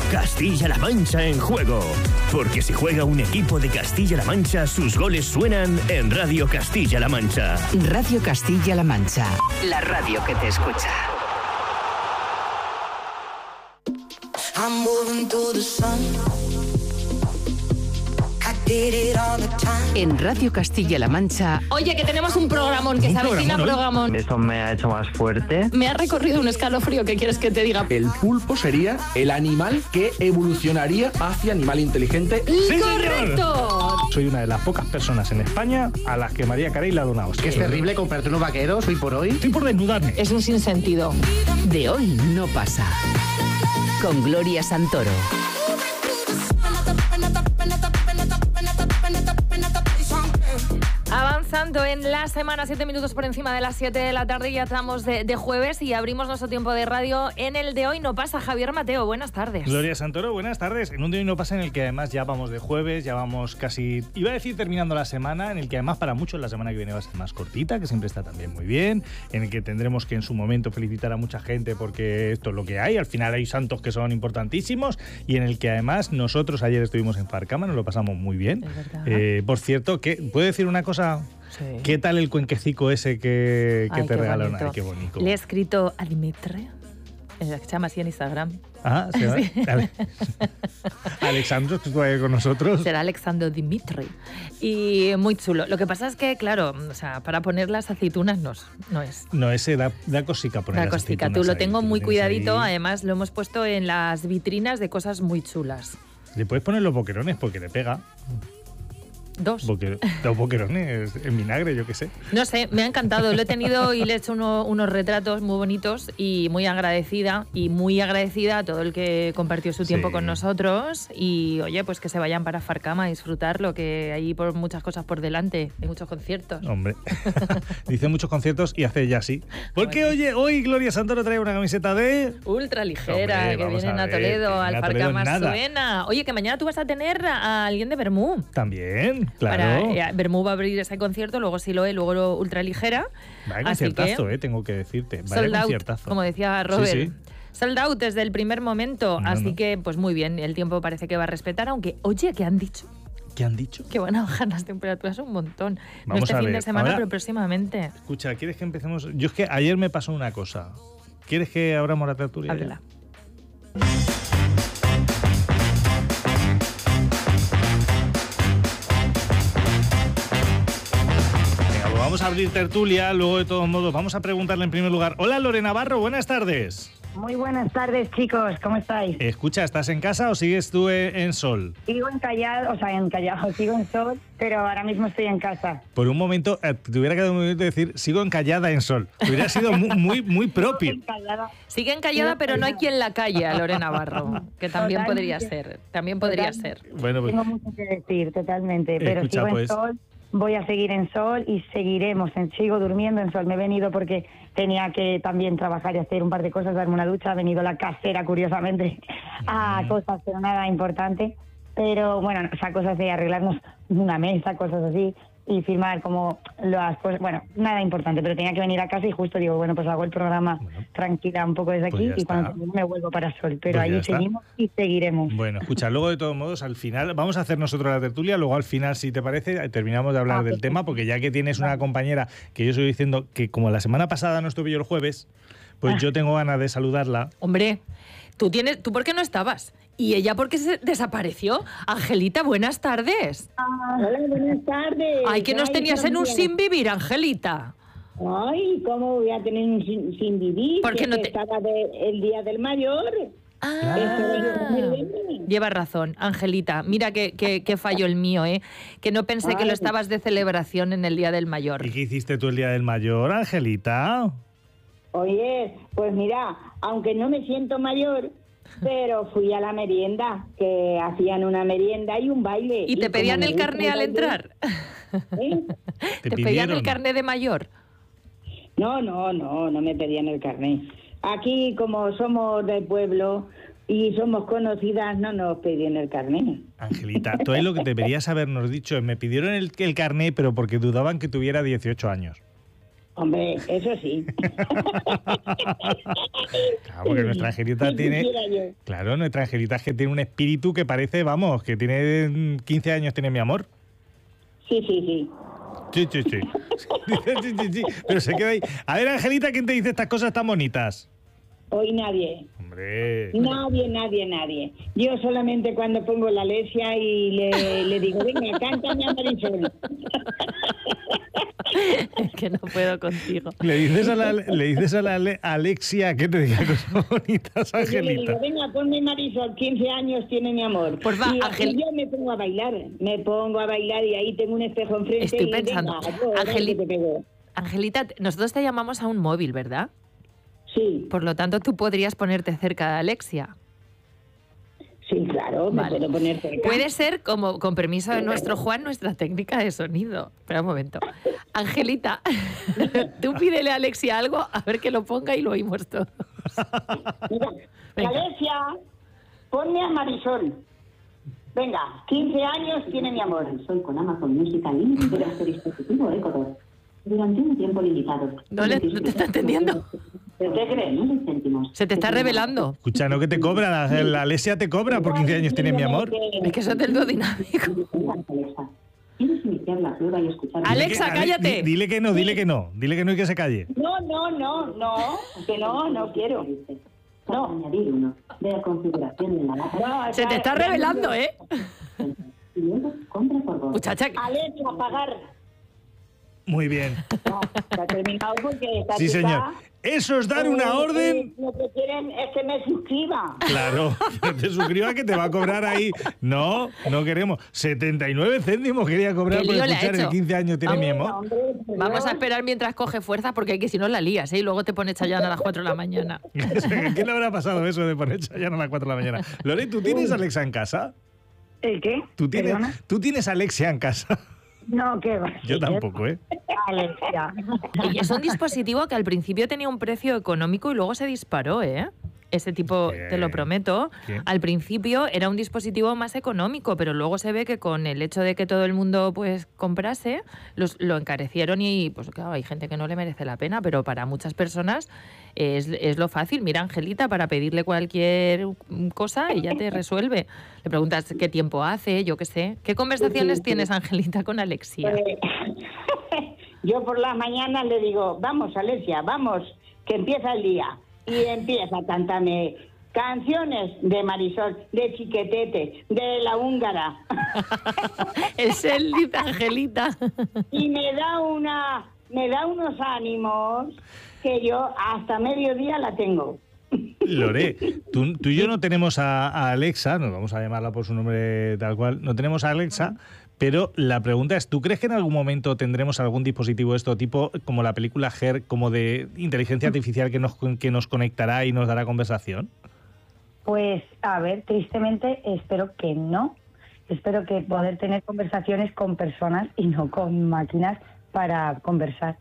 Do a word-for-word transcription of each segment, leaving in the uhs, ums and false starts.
Castilla-La Mancha en juego. Porque si juega un equipo de Castilla-La Mancha, sus goles suenan en Radio Castilla-La Mancha. Radio Castilla-La Mancha, la radio que te escucha. I'm moving to the sun. En Radio Castilla-La Mancha. Oye, que tenemos un programón, que se avecina programón. Eso me ha hecho más fuerte. Me ha recorrido un escalofrío, ¿qué quieres que te diga? El pulpo sería el animal que evolucionaría hacia animal inteligente. ¡Sí, correcto! Soy una de las pocas personas en España a las que María Carey le ha donado. Que es terrible comprarte unos vaqueros hoy por hoy. Estoy por desnudarme. Es un sinsentido. De hoy no pasa. Con Gloria Santoro. Avanzando en la semana, siete minutos por encima de las siete de la tarde, ya estamos de, de jueves y abrimos nuestro tiempo de radio en el de hoy no pasa. Javier Mateo, buenas tardes. Gloria Santoro, buenas tardes. En un de hoy no pasa en el que además ya vamos de jueves, ya vamos casi, iba a decir terminando la semana, en el que además para muchos la semana que viene va a ser más cortita, que siempre está también muy bien, en el que tendremos que en su momento felicitar a mucha gente porque esto es lo que hay, al final hay santos que son importantísimos y en el que además nosotros ayer estuvimos en Farcama, nos lo pasamos muy bien. Eh, por cierto, que ¿puedo decir una cosa? Sí. ¿Qué tal el cuenquecico ese que, que Ay, te regalaron? Ay, qué bonito. Le he escrito a Dimitri, se llama así en Instagram. Ah, ¿se va? Sí. Ale... Alexandro, que estuvo ahí con nosotros. Será Alexandro Dimitri. Y muy chulo. Lo que pasa es que, claro, o sea, para poner las aceitunas no, no es. No, ese da, da cosica poner da las cosica. aceitunas. Tú lo tengo ahí, muy cuidadito. Ahí. Además, lo hemos puesto en las vitrinas de cosas muy chulas. Le puedes poner los boquerones porque le pega. Dos. Boque, dos boquerones en vinagre, yo qué sé. No sé, me ha encantado. Lo he tenido y le he hecho uno, unos retratos muy bonitos y muy agradecida. Y muy agradecida a todo el que compartió su tiempo sí. con nosotros. Y oye, pues que se vayan para Farcama a disfrutarlo, que hay por muchas cosas por delante. Hay muchos conciertos. Hombre, dice muchos conciertos y hace ya sí. Porque bueno. Oye, hoy Gloria Santoro trae una camiseta de... Ultra ligera, Hombre, que viene a, a Toledo, al Farcama suena. Oye, que mañana tú vas a tener a alguien de Bermú. También. Claro. Para, eh, Bermú va a abrir ese concierto, luego Siloé, luego lo Ultra Ligera. Vaya conciertazo, que, eh, tengo que decirte. Vaya sold conciertazo. Out, como decía Robert. Sí, sí. Sold out desde el primer momento, no, así no. que pues muy bien, el tiempo parece que va a respetar, aunque, oye, ¿qué han dicho? ¿Qué han dicho? Que van a bajar las temperaturas un montón. Vamos no este a fin ver. de semana, Ahora, pero próximamente. Escucha, ¿quieres que empecemos? Yo es que ayer me pasó una cosa. ¿Quieres que abramos la tertulia? Háblala. Vamos a abrir tertulia, luego de todos modos vamos a preguntarle en primer lugar. Hola Lorena Navarro, buenas tardes. Muy buenas tardes, chicos, ¿cómo estáis? Escucha, ¿estás en casa o sigues tú en Sol? Sigo en Callao, o sea, en Callao, sigo en Sol, pero ahora mismo estoy en casa. Por un momento, eh, te hubiera quedado muy bien decir, sigo encallada en Sol. Te hubiera sido muy, muy, muy propio. Sigue encallada, pero no hay quien la calle a Lorena Navarro, que también totalmente. podría ser, también podría totalmente. ser. Bueno, pues, tengo mucho que decir, totalmente, pero Escucha, sigo pues, en Sol. Voy a seguir en Sol y seguiremos, en, sigo durmiendo en Sol. Me he venido porque tenía que también trabajar y hacer un par de cosas, darme una ducha. Ha venido la casera, curiosamente, a cosas, pero nada importante. Pero bueno, o sea, cosas de arreglarnos una mesa, cosas así, y firmar como las cosas, bueno, nada importante, pero tenía que venir a casa y justo digo, bueno, pues hago el programa bueno, tranquila un poco desde aquí pues y cuando termine me vuelvo para Sol, pero pues ahí seguimos y seguiremos. Bueno, escucha, luego de todos modos, al final, vamos a hacer nosotros la tertulia, luego al final, si te parece, terminamos de hablar ah, del perfecto. tema, porque ya que tienes una compañera que yo estoy diciendo que como la semana pasada no estuve yo el jueves, pues ah. yo tengo ganas de saludarla. Hombre, tú tienes, ¿tú por qué no estabas? ¿Y ella por qué se desapareció? Angelita, buenas tardes. Ah, hola, buenas tardes. Ay, que nos Ay, tenías en un sin vivir, Angelita. Ay, ¿cómo voy a tener un sin, sin vivir? Porque no te... estaba de, el día del mayor. Ah, lleva razón, Angelita. Mira que, que, que falló el mío, ¿eh? Que no pensé Ay. que lo estabas de celebración en el día del mayor. ¿Y qué hiciste tú el día del mayor, Angelita? Oye, pues mira, aunque no me siento mayor... Pero fui a la merienda, que hacían una merienda y un baile. ¿Y te y pedían el carné al baile, entrar? ¿Eh? ¿Te, ¿Te pedían el carné de mayor? No, no, no, no me pedían el carné. Aquí, como somos del pueblo y somos conocidas, no nos pedían el carné. Angelita, tú ahí lo que deberías habernos dicho es, me pidieron el, el carné, pero porque dudaban que tuviera dieciocho años. Hombre, eso sí. Claro, porque nuestra Angelita tiene... Claro, nuestra Angelita es que tiene un espíritu que parece, vamos, que tiene quince años, tiene mi amor. Sí, sí, sí. Sí, sí, sí. sí, sí, sí. Pero se queda ahí. A ver, Angelita, ¿quién te dice estas cosas tan bonitas? Hoy nadie. Hombre. Nadie, nadie, nadie. Yo solamente cuando pongo la Alexia y le, le digo, venga, cántame a Marisol. Es que no puedo contigo. Le dices a la, le dices a la Ale- Alexia que te diga cosas bonitas, Angelita. Yo le digo, venga, ponme Marisol, quince años tiene mi amor. Pues va, y, Ángel... y yo me pongo a bailar, me pongo a bailar y ahí tengo un espejo enfrente. Estoy y pensando, venga, yo, Angelita, te pego. Angelita, nosotros te llamamos a un móvil, ¿verdad? Sí. Por lo tanto, tú podrías ponerte cerca de Alexia. Sí, claro, me Vale. puedo poner cerca. Puede ser, como con permiso de nuestro Juan, nuestra técnica de sonido. Espera un momento. Angelita, tú pídele a Alexia algo, a ver que lo ponga y lo oímos todos. Mira, Venga. Alexia, ponme a Marisol. Venga, quince años tiene mi amor. Marisol con Amazon Music Unlimited de este dispositivo Ecuador. Durante un tiempo limitado. No, le, no te está entendiendo. ¿Qué crees? Se te está revelando. Escucha, no que te cobra, la, la Alexia te cobra por quince años tiene mi amor. Es que eso es del do dinámico. Alexa, ¿quieres iniciar la prueba y escuchar? Alexa, Dile que- cállate. di- Dile que no, dile que no. Dile que no y que se calle. No, no, no, no, que no, no quiero. No. Añadir uno. Ve a configuración de la No, Se te está revelando, ¿eh? y luego compra por voz. Muchacha, Alexa, apagar. Muy bien. No, se ha terminado porque esta Sí, chica, señor. Eso es dar eh, una eh, orden. Lo que quieren es que me suscriba. Claro, que te suscribas que te va a cobrar ahí. No, no queremos. setenta y nueve céntimos quería cobrar ¿Qué por lío le ha escuchar el hecho? quince años tiene mi amor. Hombre, pero- vamos a esperar mientras coge fuerza porque hay que si no la lías, ¿eh? Y luego te pones Chayanne a las cuatro de la mañana. ¿Qué le habrá pasado eso de poner Chayanne a las cuatro de la mañana? Lore, ¿tú tienes Alexa en casa? ¿El qué? ¿Tú tienes, ¿Perdona? ¿tú tienes Alexia en casa? No, ¿qué va? Yo tampoco, ¿eh? Alexia. Y es un dispositivo que al principio tenía un precio económico y luego se disparó, ¿eh? Ese tipo, ¿Qué? te lo prometo, ¿Qué? al principio era un dispositivo más económico, pero luego se ve que con el hecho de que todo el mundo pues comprase, los, lo encarecieron y pues claro, hay gente que no le merece la pena, pero para muchas personas es, es lo fácil. Mira, Angelita, para pedirle cualquier cosa, ella te resuelve. Le preguntas qué tiempo hace, yo qué sé. ¿Qué conversaciones tienes, Angelita, con Alexia? Eh, yo por las mañanas le digo, vamos, Alexia, vamos, que empieza el día. Y empieza a cantarme canciones de Marisol, de Chiquetete, de La Húngara. Es el dice Angelita. Y me da una, me da unos ánimos que yo hasta mediodía la tengo. Lore, tú, tú y yo no tenemos a, a Alexa, no vamos a llamarla por su nombre tal cual, no tenemos a Alexa, pero la pregunta es, ¿tú crees que en algún momento tendremos algún dispositivo de esto tipo, como la película Her, como de inteligencia artificial que nos, que nos conectará y nos dará conversación? Pues, a ver, tristemente espero que no. Espero que poder tener conversaciones con personas y no con máquinas para conversar.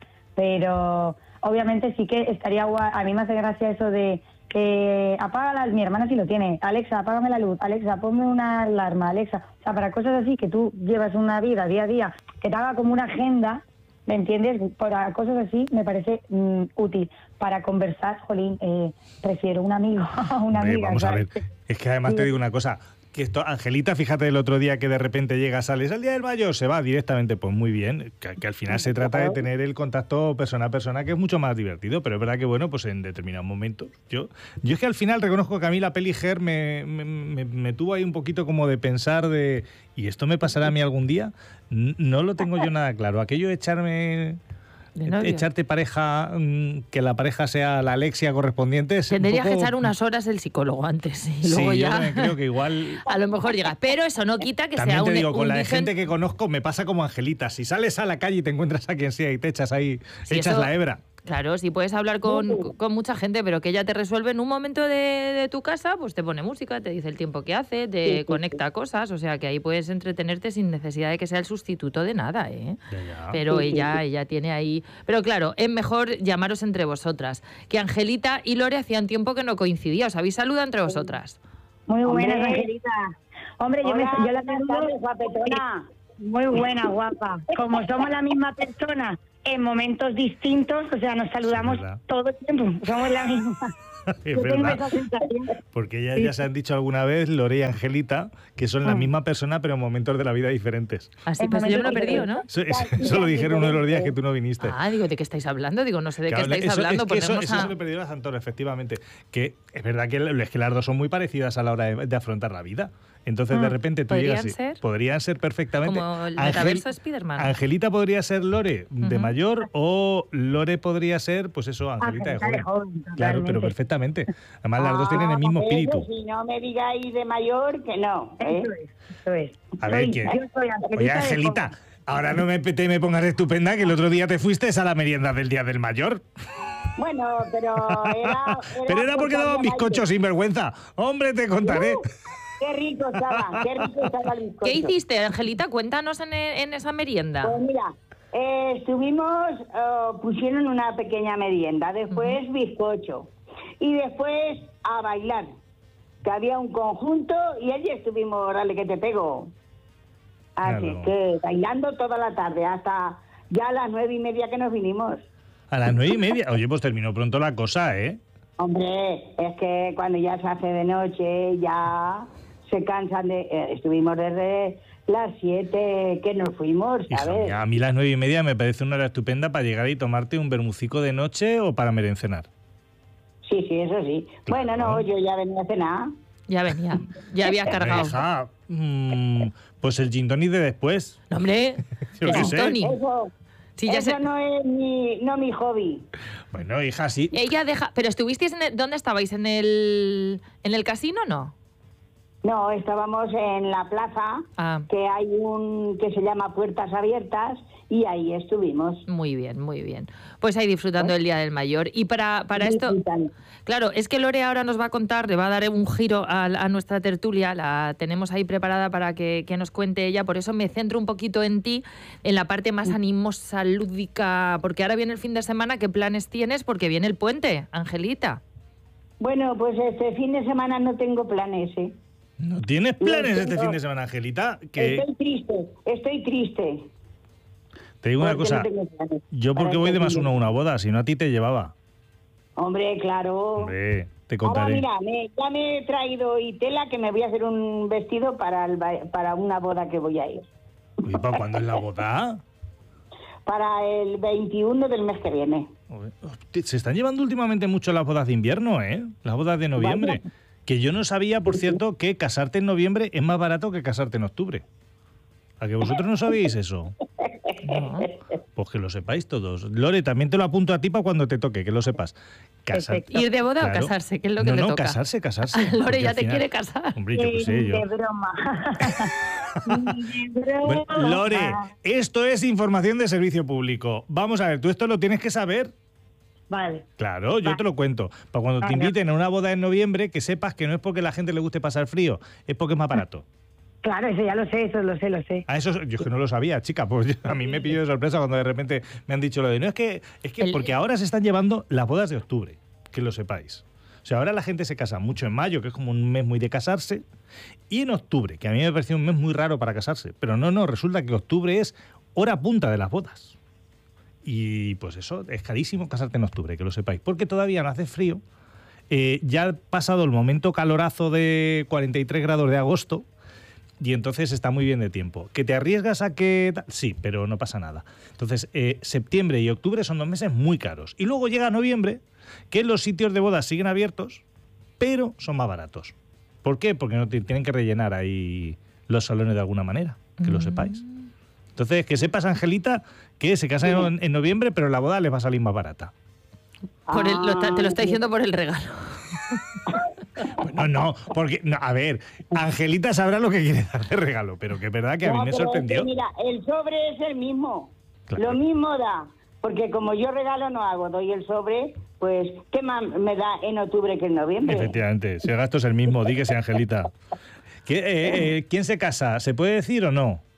Pero obviamente sí que estaría guay. A mí me hace gracia eso de que apaga la... Mi hermana sí lo tiene. Alexa, apágame la luz. Alexa, ponme una alarma. Alexa, o sea, para cosas así que tú llevas una vida día a día, que te haga como una agenda, ¿me entiendes? Para cosas así me parece mm, útil. Para conversar, jolín, eh, prefiero un amigo a una Hombre, amiga. vamos a ¿sabes? ver, es que además te digo una cosa, que esto, Angelita, fíjate el otro día que de repente llega, sales el día del mayo, se va directamente, pues muy bien, que, que al final se trata de tener el contacto persona a persona, que es mucho más divertido, pero es verdad que bueno, pues en determinados momentos, yo, yo es que al final reconozco que a mí la peli Her me, me, me, me tuvo ahí un poquito como de pensar de, ¿y esto me pasará a mí algún día? N- No lo tengo yo nada claro, aquello de echarme... De novio. Echarte pareja, mm, que la pareja sea la Alexia correspondiente. Es un Tendrías poco... que echar unas horas el psicólogo antes y luego sí, ya yo también creo que igual... a lo mejor llegas. Pero eso no quita que También sea te un digo, con un la digen- gente que conozco me pasa como Angelita. Si sales a la calle y te encuentras a quien sea y te echas ahí, Sí, echas eso- la hebra. Claro, si puedes hablar con, con mucha gente, pero que ella te resuelve en un momento de, de tu casa, pues te pone música, te dice el tiempo que hace, te Sí, sí, conecta cosas, o sea que ahí puedes entretenerte sin necesidad de que sea el sustituto de nada, ¿eh? Ya, ya. Pero Sí, sí, ella, sí. ella tiene ahí... Pero claro, es mejor llamaros entre vosotras. Que Angelita y Lore hacían tiempo que no coincidía. ¿Os habéis saludado entre vosotras? Muy buenas, Hombre. Angelita. Hombre, yo, me, Hola, yo la buenas saludo. tardes, guapetona. Muy buena, guapa. Como somos la misma persona en momentos distintos, o sea, nos saludamos todo el tiempo, somos la misma. Es verdad, porque ellas ya se han dicho alguna vez, Lore y Angelita, que son la misma persona pero en momentos de la vida diferentes. Así, pues yo me lo he perdido, ¿no? Eso, eso, eso lo dijeron uno de los días que tú no viniste. Ah, digo, ¿de qué estáis hablando? Digo, no sé de claro, qué estáis eso, hablando. Es que eso, a... eso se lo he perdido a Santoro, efectivamente. Que es verdad que, es que las dos son muy parecidas a la hora de, de afrontar la vida. Entonces, mm, de repente tú llegas y ser? podrían ser perfectamente. Como el Ángel, metaverso Spiderman. Angelita podría ser Lore de uh-huh. mayor o Lore podría ser, pues eso, Angelita, Angelita de joven. De joven claro, pero perfectamente. Además, las dos tienen el mismo espíritu. Si no me digáis de mayor, que no. ¿eh? Eso es, eso es. A ver, ¿quién? Oye, Angelita, ahora no me, te me pongas estupenda, que el otro día te fuiste a la merienda del Día del Mayor. Bueno, pero era... era pero era porque daban bizcochos sin vergüenza. Hombre, te contaré. Uh. Qué rico estaba, qué rico estaba el bizcocho. ¿Qué hiciste, Angelita? Cuéntanos en, en esa merienda. Pues mira, eh, estuvimos, uh, pusieron una pequeña merienda, después uh-huh. bizcocho y después a bailar, que había un conjunto y allí estuvimos, dale que te pego. Así claro. que bailando toda la tarde, hasta ya a las nueve y media que nos vinimos. A las nueve y media, oye, pues terminó pronto la cosa, ¿eh? Hombre, es que cuando ya se hace de noche, ya... se cansan de... Eh, estuvimos desde las siete que nos fuimos, ¿sabes? Hija, a mí las nueve y media me parece una hora estupenda para llegar y tomarte un bermucico de noche o para merencenar. Sí, sí, eso sí. Claro. Bueno, no, yo ya venía a cenar. Ya venía, ya había cargado. Hija, mmm, pues el gin tonic de después. No, hombre, el gin tonic. Eso, sí, ya eso sé. no es mi, no mi hobby. Bueno, hija, sí. Ella deja... ¿Pero estuvisteis en el... ¿Dónde estabais? ¿En el, en el casino o no? No, estábamos en la plaza, ah. que hay un que se llama Puertas Abiertas, y ahí estuvimos. Muy bien, muy bien. Pues ahí disfrutando del Día del Mayor. Y para, para esto, claro, es que Lore ahora nos va a contar, le va a dar un giro a, a nuestra tertulia, la tenemos ahí preparada para que, que nos cuente ella, por eso me centro un poquito en ti, en la parte más animosa, lúdica, porque ahora viene el fin de semana, ¿qué planes tienes? Porque viene el puente, Angelita. Bueno, pues este fin de semana no tengo planes, ¿eh? ¿No tienes planes no, este fin de semana, Angelita? Que... Estoy triste, estoy triste. Te digo una cosa, no yo porque voy de más uno a una boda, si no a ti te llevaba. Hombre, claro. Hombre, te contaré. Ahora mira, me, ya me he traído hoy tela que me voy a hacer un vestido para, el, para una boda que voy a ir. ¿Y para cuándo es la boda? Para el veintiuno del mes que viene. Se están llevando últimamente mucho las bodas de invierno, ¿eh? Las bodas de noviembre. Vaya. Que yo no sabía, por cierto, que casarte en noviembre es más barato que casarte en octubre. ¿A que vosotros no sabíais eso? No. Pues que lo sepáis todos. Lore, también te lo apunto a ti para cuando te toque, que lo sepas. Casar... ¿Ir de boda claro. o casarse? ¿Qué es lo que no, le no, toca? No, casarse, casarse. Lore ya te final... quiere casar. Hombre, yo qué sé, yo. De broma. De broma. Bueno, Lore, esto es información de servicio público. Vamos a ver, tú esto lo tienes que saber. Vale. Claro, yo vale. te lo cuento. Para cuando vale. te inviten a una boda en noviembre, que sepas que no es porque a la gente le guste pasar frío, es porque es más barato. Claro, eso ya lo sé, eso lo sé, lo sé. Ah, eso yo es que no lo sabía, chica. Pues a mí me pilló de sorpresa cuando de repente me han dicho lo de... No, es que, es que El... porque ahora se están llevando las bodas de octubre, que lo sepáis. O sea, ahora la gente se casa mucho en mayo, que es como un mes muy de casarse, y en octubre, que a mí me pareció un mes muy raro para casarse. Pero no, no, resulta que octubre es hora punta de las bodas. Y pues eso, es carísimo casarte en octubre, que lo sepáis, porque todavía no hace frío. Eh, ya ha pasado el momento calorazo de cuarenta y tres grados de agosto, y entonces está muy bien de tiempo. ¿Que te arriesgas a que...? Sí, pero no pasa nada. Entonces, eh, septiembre y octubre son dos meses muy caros. Y luego llega noviembre, que los sitios de bodas siguen abiertos, pero son más baratos. ¿Por qué? Porque no te, tienen que rellenar ahí los salones de alguna manera, que mm. lo sepáis. Entonces, que sepas, Angelita, que se casan sí. en, en noviembre, pero la boda les va a salir más barata. Por el, lo, te lo está diciendo por el regalo. No, no, porque, no, a ver, Angelita sabrá lo que quiere dar de regalo, pero que es verdad que a no, mí me sorprendió. Es que mira, el sobre es el mismo, claro. Lo mismo da, porque como yo regalo no hago, doy el sobre, pues, ¿qué más me da en octubre que en noviembre? Efectivamente, si el gasto es el mismo, dígase, Angelita. ¿Qué, eh, eh, ¿Quién se casa? ¿Se puede decir o no?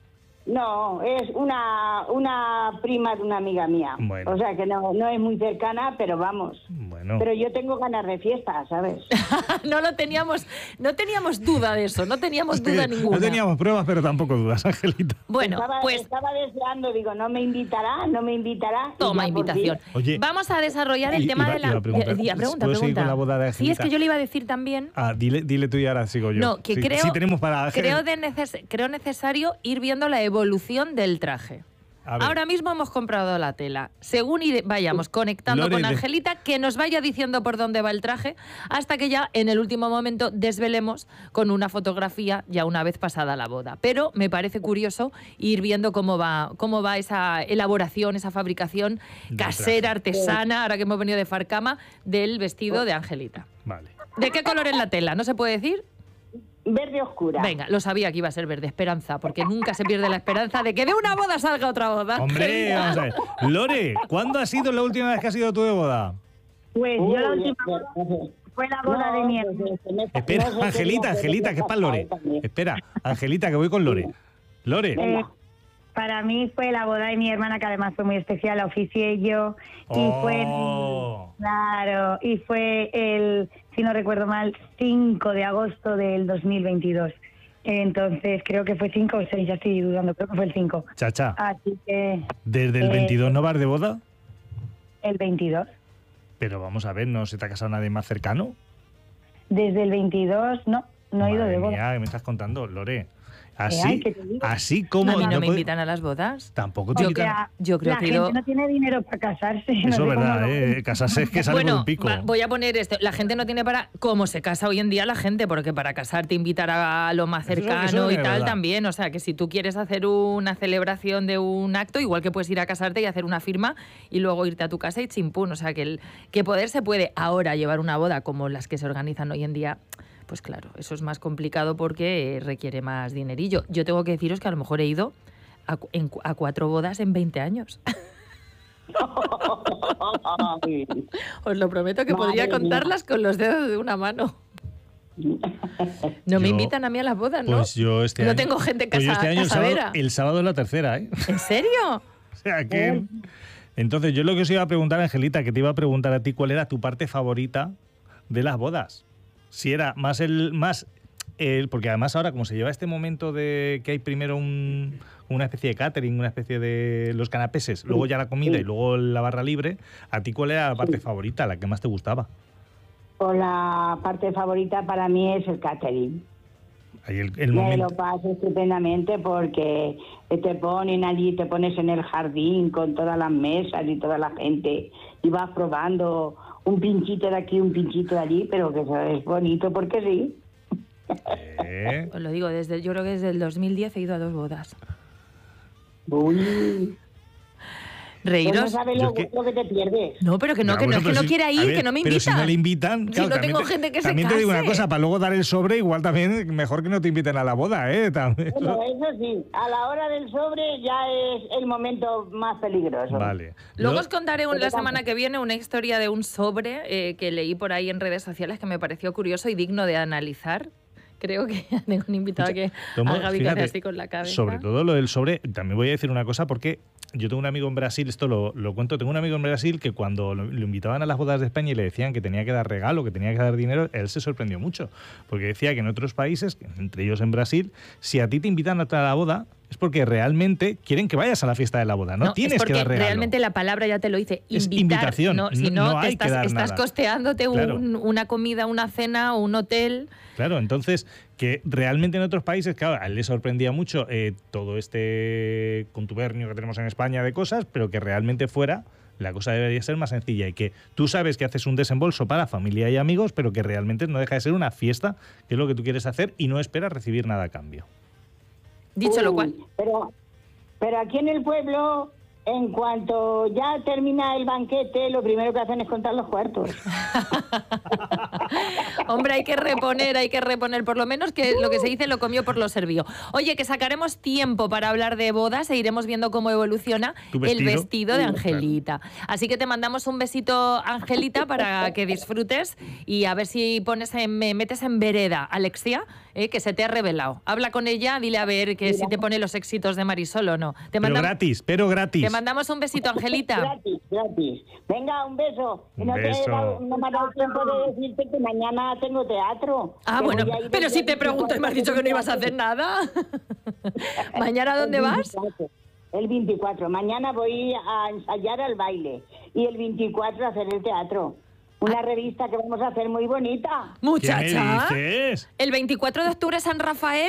No, es una una prima de una amiga mía. Bueno. O sea que no, no es muy cercana, pero vamos. Bueno. Pero yo tengo ganas de fiesta, ¿sabes? no lo teníamos, no teníamos duda de eso, no teníamos duda ninguna. No teníamos pruebas, pero tampoco dudas, Angelita. Bueno, estaba, pues estaba deseando, digo, no me invitará, no me invitará. Toma invitación. Oye, vamos a desarrollar el i- tema iba- de la iba a preguntar, Día, pregunta, ¿puedo seguir pregunta. con la boda de sí, es Angelita? que yo le iba a decir también. Ah, dile, dile tú y ahora sigo yo. No, que Sí, creo, sí tenemos para creo, de neces- creo necesario ir viendo la evolución del traje. A ver. Ahora mismo hemos comprado la tela. Según ire- vayamos conectando Lore, con de- Angelita, que nos vaya diciendo por dónde va el traje, hasta que ya en el último momento desvelemos con una fotografía ya una vez pasada la boda. Pero me parece curioso ir viendo cómo va, cómo va esa elaboración, esa fabricación Del casera, traje. artesana, ahora que hemos venido de Farcama, del vestido de Angelita. Vale. ¿De qué color es la tela? ¿No se puede decir? Verde oscura. Venga, lo sabía que iba a ser verde, esperanza, porque nunca se pierde la esperanza de que de una boda salga otra boda. Hombre, vamos a ver. Lore, ¿cuándo ha sido la última vez que has ido tú de boda? Pues Uy, yo la última eh, boda eh, fue la boda no, de mi pues, hermana. eh, se me- Espera, no sé qué Angelita, día, Angelita, pero que es para Lore. también. Espera, Angelita, que voy con Lore. Lore. Eh, para mí fue la boda de mi hermana, que además fue muy especial, la oficié yo. Y Oh. fue, claro, y fue el, si no recuerdo mal, cinco de agosto del dos mil veintidós. Entonces creo que fue cinco o seis, ya estoy dudando, creo que fue el cinco. Chacha, Así que ¿desde el eh, veintidós no vas de boda? el veintidós. Pero vamos a ver, ¿no se te ha casado nadie más cercano? Desde el veintidós, no, no he ido Madre de boda. mía, ¿qué me estás contando, Lore? ay, Así, ¿qué te digo? así como... A mí no, me puede- invitan a las bodas. Tampoco te Yo invitan. sea, yo creo la que he gente ido- no tiene dinero para casarse. no Eso sé es cómo verdad, lo- ¿eh? Casarse es que sale por Bueno, un pico. va- voy a poner esto. La gente no tiene para... Como se casa hoy en día la gente, porque para casarte invitar a lo más Eso- eso cercano es y tal verdad. también. O sea, que si tú quieres hacer una celebración de un acto, igual que puedes ir a casarte y hacer una firma y luego irte a tu casa y chimpún. O sea, que, el, que poder se puede ahora llevar una boda como las que se organizan hoy en día. Pues claro, eso es más complicado porque requiere más dinerillo. Yo tengo que deciros que a lo mejor he ido a, cu- en cu- a cuatro bodas en veinte años. Ay. Os lo prometo que Madre podría mía. contarlas con los dedos de una mano. No me Yo- invitan a mí a las bodas, ¿no? Pues yo este no año... tengo gente pues yo casa- este año el sábado, casadera. el sábado es la tercera, ¿eh? ¿En serio? O sea que... Entonces, yo lo que os iba a preguntar, Angelita, que te iba a preguntar a ti, ¿cuál era tu parte favorita de las bodas? Si era más el... más el porque además ahora, como se lleva este momento de que hay primero un, una especie de catering, una especie de los canapeses, luego ya la comida y luego la barra libre, ¿a ti cuál era la parte favorita, la que más te gustaba? Pues la parte favorita para mí es el catering. Ahí el, el Me momento... lo paso estupendamente porque te ponen allí, te pones en el jardín con todas las mesas y toda la gente y vas probando un pinchito de aquí, un pinchito de allí, pero que eso es bonito porque sí. ¿Eh? Os lo digo, desde, yo creo que desde el dos mil diez he ido a dos bodas. Uy, pues no Reíros. sabes Yo lo, es que- lo que te pierdes. No, pero que no, Ya, que no bueno, es que pero no si- quiera a ir, ver, que no me pero invitan. si no le invitan, Si claro, no también tengo te- gente que se también te digo una case. cosa, para luego dar el sobre, igual también mejor que no te inviten a la boda, ¿eh? También. Bueno, eso sí, a la hora del sobre ya es el momento más peligroso. Vale. Luego Lo- os contaré un- la semana que viene una historia de un sobre eh, que leí por ahí en redes sociales que me pareció curioso y digno de analizar. Creo que tengo un invitado que Tomo- haga fíjate, bicaje así con la cabeza. Sobre todo lo del sobre, también voy a decir una cosa porque yo tengo un amigo en Brasil, esto lo, lo cuento, tengo un amigo en Brasil que cuando lo, lo invitaban a las bodas de España y le decían que tenía que dar regalo, que tenía que dar dinero, él se sorprendió mucho, porque decía que en otros países, entre ellos en Brasil, si a ti te invitan a la boda es porque realmente quieren que vayas a la fiesta de la boda, no, No, tienes es porque que dar regalo. realmente la palabra ya te lo dice, Es invitar. invitación, ¿no? Si no- no, no te hay que estás, dar estás nada. costeándote un- Claro. una comida, una cena, un hotel. Claro, entonces, que realmente en otros países, claro, a él le sorprendía mucho eh, todo este contubernio que tenemos en España de cosas, pero que realmente fuera la cosa debería ser más sencilla y que tú sabes que haces un desembolso para familia y amigos, pero que realmente no deja de ser una fiesta, que es lo que tú quieres hacer y no esperas recibir nada a cambio. Dicho lo Uy, cual, Pero, pero aquí en el pueblo, en cuanto ya termina el banquete, lo primero que hacen es contar los cuartos. Hombre, hay que reponer, hay que reponer. Por lo menos que lo que se dice lo comió por lo servido. Oye, que sacaremos tiempo para hablar de bodas e iremos viendo cómo evoluciona vestido? el vestido de Angelita. Así que te mandamos un besito, Angelita, para que disfrutes y a ver si pones en, me metes en vereda, Alexia, eh, que se te ha revelado. Habla con ella, dile a ver que si te pone los éxitos de Marisol o no. Te pero gratis, pero gratis. Te mandamos un besito, Angelita. Gratis, gratis. Venga, un beso. Un no, beso. Te, no me ha dado tiempo de decirte que mañana tengo teatro. Ah, que bueno, voy a ir pero el si te pregunto y me has dicho que no ibas a hacer nada. ¿Mañana dónde el vas? veinticuatro, el veinticuatro. Mañana voy a ensayar al baile y el veinticuatro a hacer el teatro. Una revista que vamos a hacer muy bonita. Muchacha. ¿Qué me dices? El veinticuatro de octubre San Rafael.